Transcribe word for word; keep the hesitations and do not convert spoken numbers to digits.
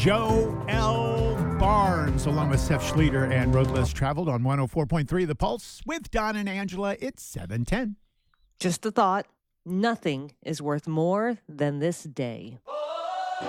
Joe L. Barnes, along with Seth Schleter and Road Less Traveled on one oh four point three The Pulse with Don and Angela. It's seven ten. Just a thought. Nothing is worth more than this day.